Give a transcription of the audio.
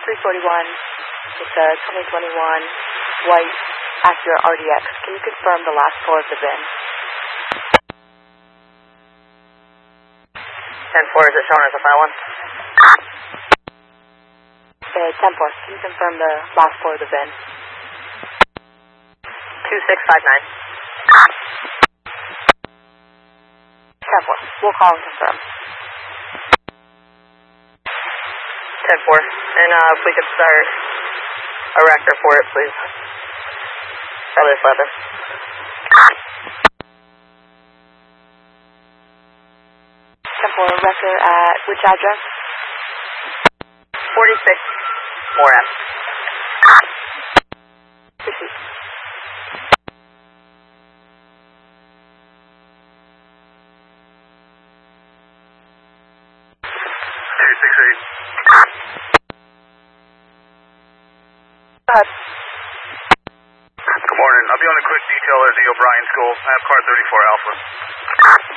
341. It's a 2021 white Acura RDX. Can you confirm the last four of the VIN? 10-4, is it showing as a file one? 10-4, can you confirm the last four of the VIN? 2659. 10-4, we'll call and confirm. 10-4, and if we could start a record for it, please. Charlie 11. For a record at which address? 46 Moore Ave. Proceed. Go ahead. Good morning. I'll be on a quick detailer at the O'Brien School. I have car 34 Alpha.